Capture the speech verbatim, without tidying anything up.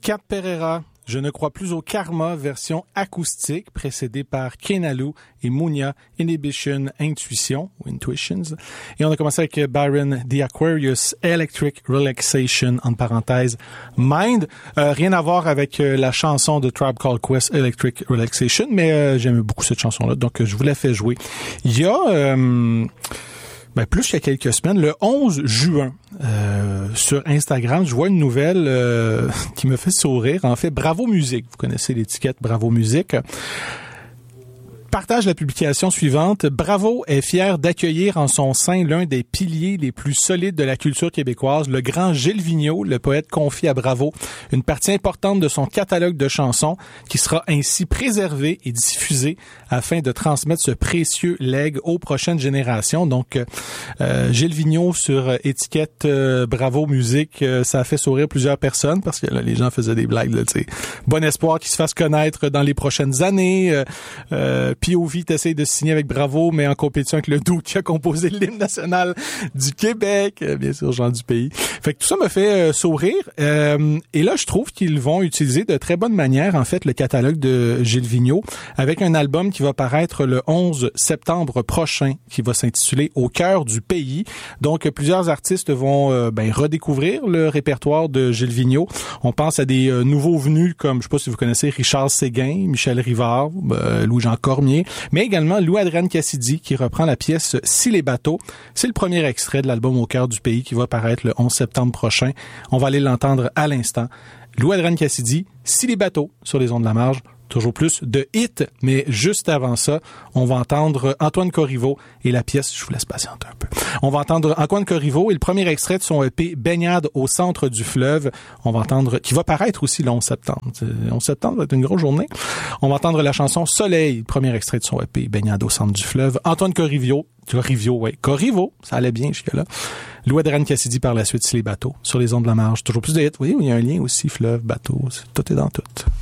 Cat Pereira, Je ne crois plus au karma, version acoustique, précédée par Kenalu et Munya, Inhibition, Intuition, ou Intuitions. Et on a commencé avec Byron The Aquarius, Electric Relaxation, en parenthèse, Mind. Euh, rien à voir avec euh, la chanson de Tribe Called Quest, Electric Relaxation, mais euh, j'aime beaucoup cette chanson-là, donc euh, je vous la fais jouer. Il y a... Euh, Ben, plus qu'il y a quelques semaines, le onze juin, euh, sur Instagram, je vois une nouvelle euh, qui me fait sourire. En fait, Bravo Musique. Vous connaissez l'étiquette Bravo Musique. Partage la publication suivante. Bravo est fier d'accueillir en son sein l'un des piliers les plus solides de la culture québécoise, le grand Gilles Vigneault. Le poète confie à Bravo une partie importante de son catalogue de chansons qui sera ainsi préservée et diffusée afin de transmettre ce précieux legs aux prochaines générations. Donc, euh, Gilles Vigneault sur étiquette euh, Bravo Musique, euh, ça a fait sourire plusieurs personnes parce que là, les gens faisaient des blagues. Là, t'sais. Bon espoir qu'il se fasse connaître dans les prochaines années. Euh, euh, P O V t'essaye de signer avec Bravo, mais en compétition avec le dude qui a composé l'hymne national du Québec, bien sûr, Jean du pays. Fait que tout ça me fait euh, sourire. Euh, et là, je trouve qu'ils vont utiliser de très bonne manière, en fait, le catalogue de Gilles Vigneault, avec un album qui va paraître le onze septembre prochain, qui va s'intituler Au cœur du pays. Donc, plusieurs artistes vont euh, ben, redécouvrir le répertoire de Gilles Vigneault. On pense à des euh, nouveaux venus, comme, je sais pas si vous connaissez, Richard Séguin, Michel Rivard, euh, Louis-Jean Cormier, mais également Louis-Adrienne Cassidy qui reprend la pièce « Si les bateaux ». C'est le premier extrait de l'album Au cœur du pays qui va paraître le onze septembre prochain. On va aller l'entendre à l'instant. Louis-Adrienne Cassidy, « Si les bateaux » sur les ondes de la marge. Toujours plus de hits, mais juste avant ça, on va entendre Antoine Corriveau et la pièce, je vous laisse patienter un peu. On va entendre Antoine Corriveau et le premier extrait de son E P Baignade au centre du fleuve. On va entendre, qui va paraître aussi le onze septembre. Le onze septembre va être une grosse journée. On va entendre la chanson Soleil, le premier extrait de son E P Baignade au centre du fleuve. Antoine Corriveau, Corriveau, ouais, Corriveau, ça allait bien jusque-là. Louis-Adrienne Cassidy par la suite, Si les bateaux, sur les ondes de la marge. Toujours plus de hits. Oui, il y a un lien aussi, fleuve, bateau, tout est dans tout.